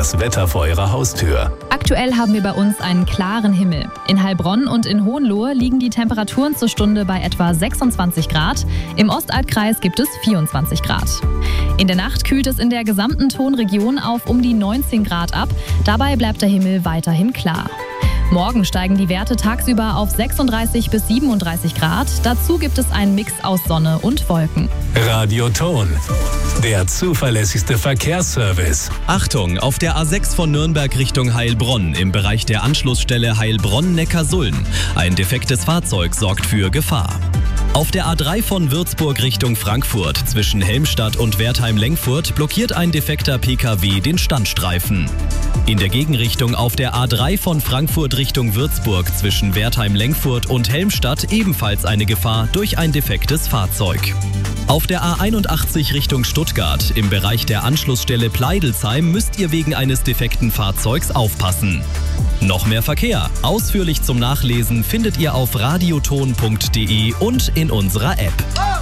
das Wetter vor Ihrer Haustür. Aktuell haben wir bei uns einen klaren Himmel. In Heilbronn und in Hohenlohe liegen die Temperaturen zur Stunde bei etwa 26 Grad. Im Ostalbkreis gibt es 24 Grad. In der Nacht kühlt es in der gesamten Tonregion auf um die 19 Grad ab. Dabei bleibt der Himmel weiterhin klar. Morgen steigen die Werte tagsüber auf 36 bis 37 Grad. Dazu gibt es einen Mix aus Sonne und Wolken. Radio Ton, der zuverlässigste Verkehrsservice. Achtung, auf der A6 von Nürnberg Richtung Heilbronn im Bereich der Anschlussstelle Heilbronn-Neckarsulm. Ein defektes Fahrzeug sorgt für Gefahr. Auf der A3 von Würzburg Richtung Frankfurt zwischen Helmstadt und Wertheim-Lenkfurt blockiert ein defekter Pkw den Standstreifen. In der Gegenrichtung auf der A3 von Frankfurt Richtung Würzburg zwischen Wertheim-Lenkfurt und Helmstadt ebenfalls eine Gefahr durch ein defektes Fahrzeug. Auf der A81 Richtung Stuttgart im Bereich der Anschlussstelle Pleidelsheim müsst ihr wegen eines defekten Fahrzeugs aufpassen. Noch mehr Verkehr, ausführlich zum Nachlesen findet ihr auf radioton.de und in unserer App.